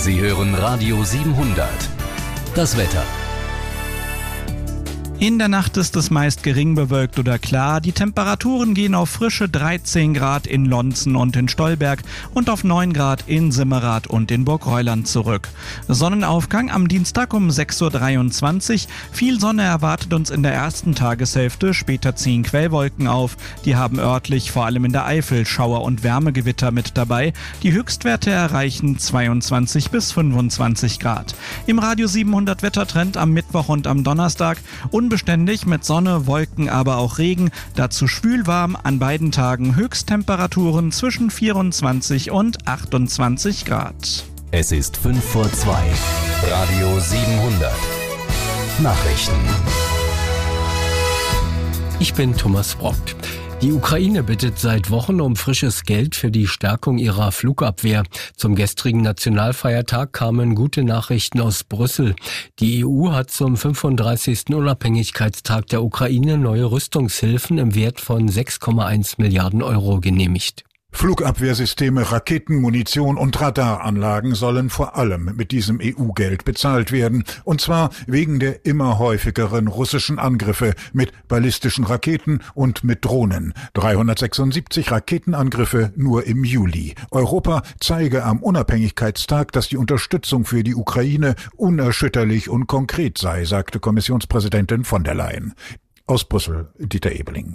Sie hören Radio 700. Das Wetter. In der Nacht ist es meist gering bewölkt oder klar. Die Temperaturen gehen auf frische 13 Grad in Lonzen und in Stolberg und auf 9 Grad in Simmerath und in Burgreuland zurück. Sonnenaufgang am Dienstag um 6.23 Uhr. Viel Sonne erwartet uns in der ersten Tageshälfte. Später ziehen Quellwolken auf. Die haben örtlich, vor allem in der Eifel, Schauer- und Wärmegewitter mit dabei. Die Höchstwerte erreichen 22 bis 25 Grad. Im Radio 700 Wettertrend am Mittwoch und am Donnerstag. Unbeständig mit Sonne, Wolken, aber auch Regen. Dazu schwülwarm, an beiden Tagen Höchsttemperaturen zwischen 24 und 28 Grad. Es ist 1:55. Radio 700. Nachrichten. Ich bin Thomas Brockt. Die Ukraine bittet seit Wochen um frisches Geld für die Stärkung ihrer Flugabwehr. Zum gestrigen Nationalfeiertag kamen gute Nachrichten aus Brüssel. Die EU hat zum 35. Unabhängigkeitstag der Ukraine neue Rüstungshilfen im Wert von 6,1 Milliarden Euro genehmigt. Flugabwehrsysteme, Raketen, Munition und Radaranlagen sollen vor allem mit diesem EU-Geld bezahlt werden. Und zwar wegen der immer häufigeren russischen Angriffe mit ballistischen Raketen und mit Drohnen. 376 Raketenangriffe nur im Juli. Europa zeige am Unabhängigkeitstag, dass die Unterstützung für die Ukraine unerschütterlich und konkret sei, sagte Kommissionspräsidentin von der Leyen. Aus Brüssel, Dieter Ebeling.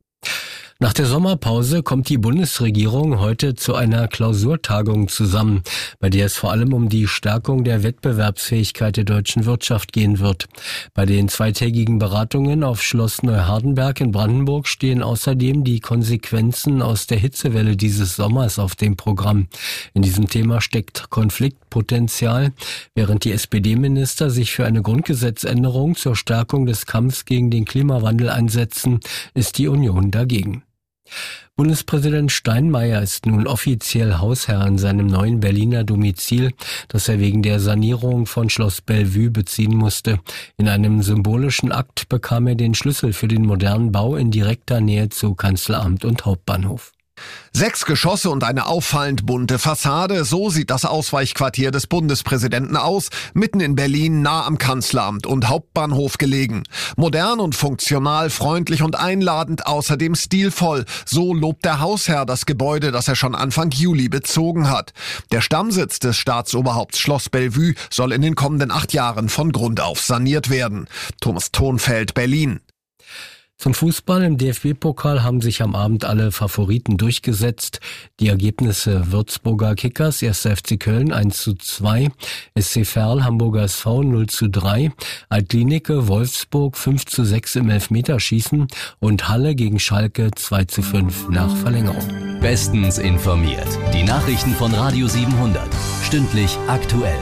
Nach der Sommerpause kommt die Bundesregierung heute zu einer Klausurtagung zusammen, bei der es vor allem um die Stärkung der Wettbewerbsfähigkeit der deutschen Wirtschaft gehen wird. Bei den zweitägigen Beratungen auf Schloss Neuhardenberg in Brandenburg stehen außerdem die Konsequenzen aus der Hitzewelle dieses Sommers auf dem Programm. In diesem Thema steckt Konfliktpotenzial. Während die SPD-Minister sich für eine Grundgesetzänderung zur Stärkung des Kampfs gegen den Klimawandel einsetzen, ist die Union dagegen. Bundespräsident Steinmeier ist nun offiziell Hausherr in seinem neuen Berliner Domizil, das er wegen der Sanierung von Schloss Bellevue beziehen musste. In einem symbolischen Akt bekam er den Schlüssel für den modernen Bau in direkter Nähe zu Kanzleramt und Hauptbahnhof. 6 Geschosse und eine auffallend bunte Fassade, so sieht das Ausweichquartier des Bundespräsidenten aus, mitten in Berlin, nah am Kanzleramt und Hauptbahnhof gelegen. Modern und funktional, freundlich und einladend, außerdem stilvoll. So lobt der Hausherr das Gebäude, das er schon Anfang Juli bezogen hat. Der Stammsitz des Staatsoberhaupts Schloss Bellevue soll in den kommenden 8 Jahren von Grund auf saniert werden. Thomas Thonfeld, Berlin. Zum Fußball im DFB-Pokal haben sich am Abend alle Favoriten durchgesetzt. Die Ergebnisse: Würzburger Kickers, 1. FC Köln 1:2, SC Verl, Hamburger SV 0:3, Altlinike, Wolfsburg 5:6 im Elfmeterschießen und Halle gegen Schalke 2:5 nach Verlängerung. Bestens informiert. Die Nachrichten von Radio 700. Stündlich aktuell.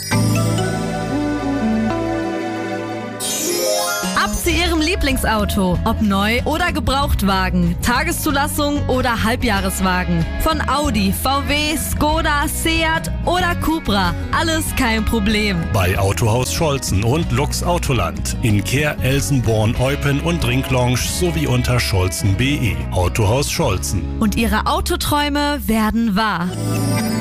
Ab zu Ihrem Lieblingsauto. Ob neu oder Gebrauchtwagen, Tageszulassung oder Halbjahreswagen. Von Audi, VW, Skoda, Seat oder Cupra. Alles kein Problem. Bei Autohaus Scholzen und Lux Autoland. In Kehr, Elsenborn, Eupen und Drinklounge sowie unter scholzen.de. Autohaus Scholzen. Und Ihre Autoträume werden wahr.